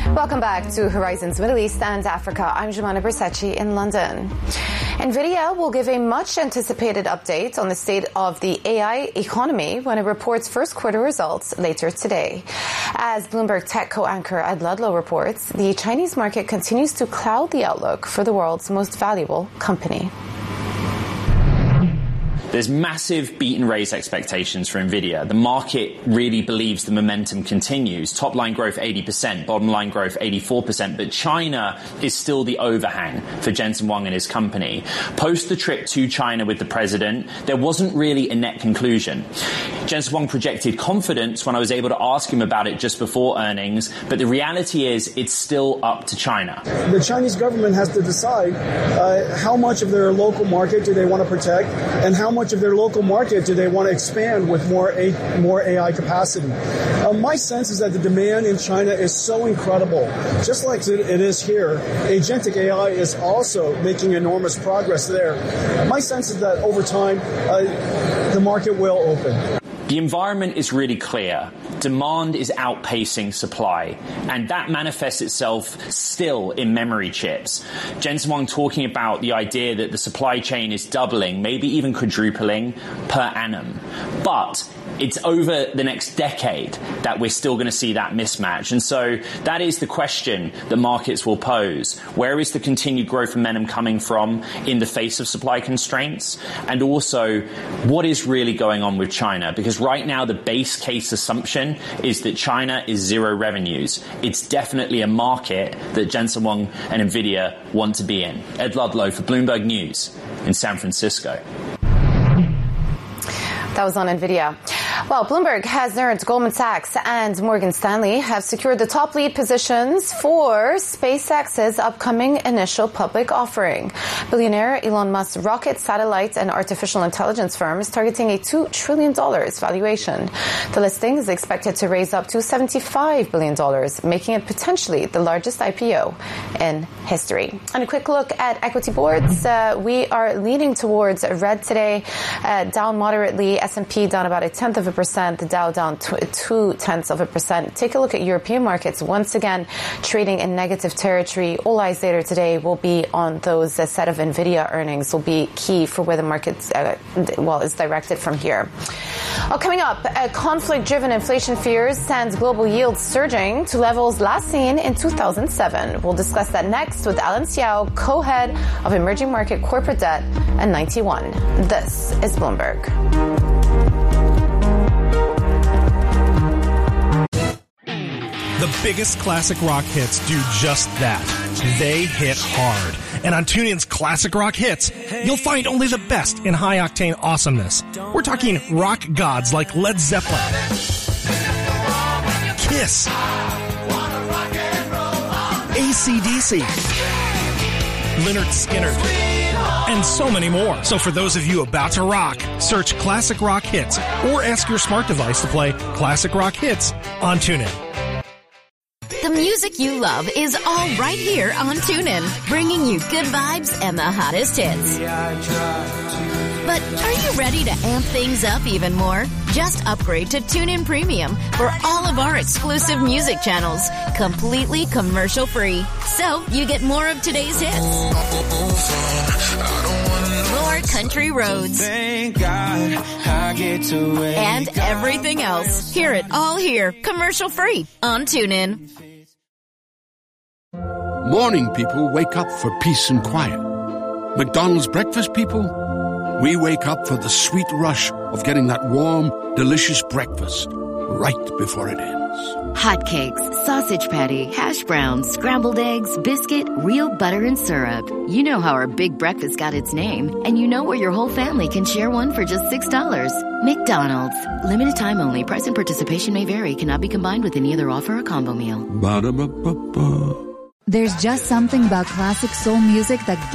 Welcome back to Horizons Middle East and Africa. I'm Jumana Bersachi in London. NVIDIA will give a much-anticipated update on the state of the AI economy when it reports first quarter results later today. As Bloomberg Tech co-anchor Ed Ludlow reports, the Chinese market continues to cloud the outlook for the world's most valuable company. There's massive beat and raise expectations for NVIDIA. The market really believes the momentum continues. Top line growth 80%, bottom line growth 84%. But China is still the overhang for Jensen Huang and his company. Post the trip to China with the president, there wasn't really a net conclusion. Jensen Huang projected confidence when I was able to ask him about it just before earnings. But the reality is it's still up to China. The Chinese government has to decide how much of their local market do they want to protect and how much of their local market do they want to expand with more AI capacity. My sense is that the demand in China is so incredible. Just like it is here, agentic AI is also making enormous progress there. My sense is that over time, the market will open. The environment is really clear. Demand is outpacing supply, and that manifests itself still in memory chips. Jensen Huang talking about the idea that the supply chain is doubling, maybe even quadrupling per annum. But it's over the next decade that we're still going to see that mismatch. And so that is the question that markets will pose. Where is the continued growth momentum coming from in the face of supply constraints? And also, what is really going on with China? Because right now, the base case assumption is that China is zero revenues. It's definitely a market that Jensen Huang and NVIDIA want to be in. Ed Ludlow for Bloomberg News in San Francisco. That was on NVIDIA. Well, Bloomberg has learned Goldman Sachs and Morgan Stanley have secured the top lead positions for SpaceX's upcoming initial public offering. Billionaire Elon Musk's rocket, satellite, and artificial intelligence firm is targeting a $2 trillion valuation. The listing is expected to raise up to $75 billion, making it potentially the largest IPO in history. And a quick look at equity boards. We are leaning towards red today, down moderately. S&P down about 0.1%, the Dow down 0.2%. Take a look at European markets. Once again, trading in negative territory. All eyes later today will be on those set of NVIDIA earnings. Will be key for where the market is directed from here. Well, coming up, conflict-driven inflation fears sends global yields surging to levels last seen in 2007. We'll discuss that next with Alan Xiao, co-head of emerging market corporate debt at 91. This is Bloomberg. The biggest classic rock hits do just that. They hit hard. And on TuneIn's Classic Rock Hits, you'll find only the best in high-octane awesomeness. We're talking rock gods like Led Zeppelin, Kiss, AC/DC, Lynyrd Skynyrd, and so many more. So for those of you about to rock, search Classic Rock Hits or ask your smart device to play Classic Rock Hits on TuneIn. The music you love is all right here on TuneIn, bringing you good vibes and the hottest hits. But are you ready to amp things up even more? Just upgrade to TuneIn Premium for all of our exclusive music channels, completely commercial-free. So you get more of today's hits, more country roads, and everything else. Hear it all here, commercial-free on TuneIn. Morning people wake up for peace and quiet. McDonald's breakfast people, we wake up for the sweet rush of getting that warm, delicious breakfast right before it ends. Hotcakes, sausage patty, hash browns, scrambled eggs, biscuit, real butter and syrup. You know how our big breakfast got its name, and you know where your whole family can share one for just $6. McDonald's. Limited time only. Price and participation may vary. Cannot be combined with any other offer or combo meal. Ba-da-ba-ba-ba. There's just something about classic soul music that